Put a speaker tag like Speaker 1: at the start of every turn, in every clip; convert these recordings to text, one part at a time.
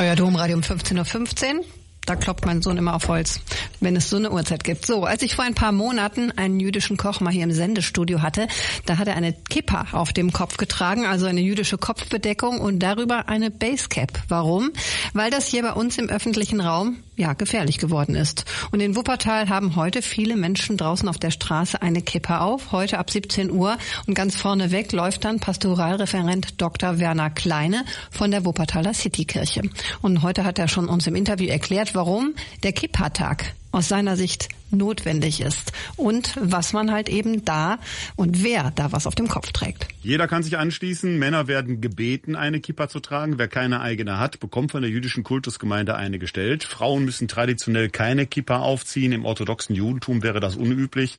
Speaker 1: Euer Domradio um 15:15 Uhr. Da klopft mein Sohn immer auf Holz, wenn es so eine Uhrzeit gibt. So, als ich vor ein paar Monaten einen jüdischen Koch mal hier im Sendestudio hatte, da hat er eine Kippa auf dem Kopf getragen, also eine jüdische Kopfbedeckung und darüber eine Basecap. Warum? Weil das hier bei uns im öffentlichen Raum gefährlich geworden ist. Und in Wuppertal haben heute viele Menschen draußen auf der Straße eine Kippa auf, heute ab 17 Uhr. Und ganz vorneweg läuft dann Pastoralreferent Dr. Werner Kleine von der Wuppertaler Citykirche. Und heute hat er schon uns im Interview erklärt, warum der Kippa-Tag aus seiner Sicht notwendig ist und was man halt eben da und wer da was auf dem Kopf trägt.
Speaker 2: Jeder kann sich anschließen. Männer werden gebeten, eine Kippa zu tragen. Wer keine eigene hat, bekommt von der jüdischen Kultusgemeinde eine gestellt. Frauen müssen traditionell keine Kippa aufziehen. Im orthodoxen Judentum wäre das unüblich.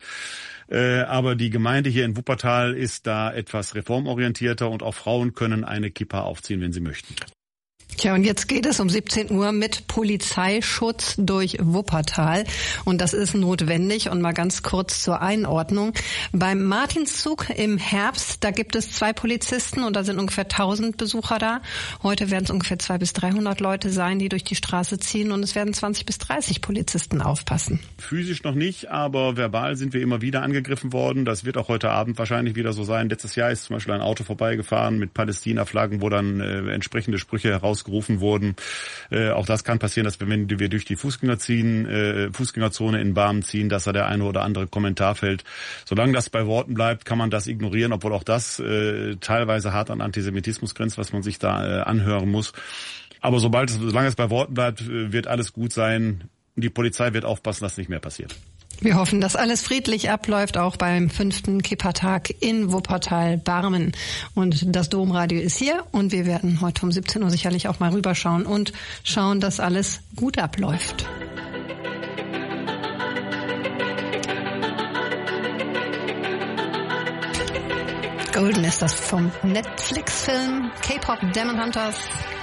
Speaker 2: Aber die Gemeinde hier in Wuppertal ist da etwas reformorientierter und auch Frauen können eine Kippa aufziehen, wenn sie möchten.
Speaker 1: Tja, und jetzt geht es um 17 Uhr mit Polizeischutz durch Wuppertal. Und das ist notwendig. Und mal ganz kurz zur Einordnung. Beim Martinszug im Herbst, da gibt es 2 Polizisten und da sind ungefähr 1000 Besucher da. Heute werden es ungefähr 200 bis 300 Leute sein, die durch die Straße ziehen. Und es werden 20 bis 30 Polizisten aufpassen.
Speaker 2: Physisch noch nicht, aber verbal sind wir immer wieder angegriffen worden. Das wird auch heute Abend wahrscheinlich wieder so sein. Letztes Jahr ist zum Beispiel ein Auto vorbeigefahren mit Palästina-Flaggen, wo dann entsprechende Sprüche herausgerufen wurden. Auch das kann passieren, dass wenn wir durch die Fußgängerzone in Barmen ziehen, dass da der eine oder andere Kommentar fällt. Solange das bei Worten bleibt, kann man das ignorieren, obwohl auch das teilweise hart an Antisemitismus grenzt, was man sich da anhören muss. Aber solange es bei Worten bleibt, wird alles gut sein. Die Polizei wird aufpassen, dass nicht mehr passiert.
Speaker 1: Wir hoffen, dass alles friedlich abläuft, auch beim 5. Kippa-Tag in Wuppertal-Barmen. Und das Domradio ist hier und wir werden heute um 17 Uhr sicherlich auch mal rüberschauen und schauen, dass alles gut abläuft. Golden ist das vom Netflix-Film K-Pop Demon Hunters.